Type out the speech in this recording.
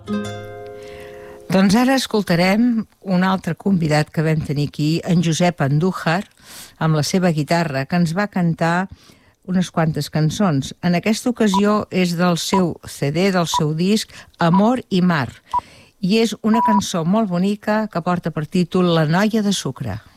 Doncs ara escoltarem un altre convidat que vam tenir aquí, en Josep Andújar, amb la seva guitarra, que ens va cantar unes quantes cançons. En aquesta ocasió és del seu CD, del seu disc Amor i Mar, i és una cançó molt bonica que porta per títol La noia de sucre.